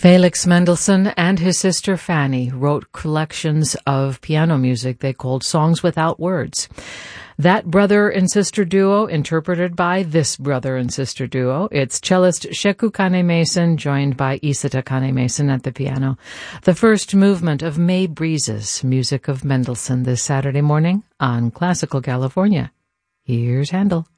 Felix Mendelssohn and his sister Fanny wrote collections of piano music they called Songs Without Words. That brother and sister duo interpreted by this brother and sister duo. It's cellist Sheku Kane-Mason joined by Isata Kane-Mason at the piano. The first movement of May Breezes, music of Mendelssohn, this Saturday morning on Classical California. Here's Handel.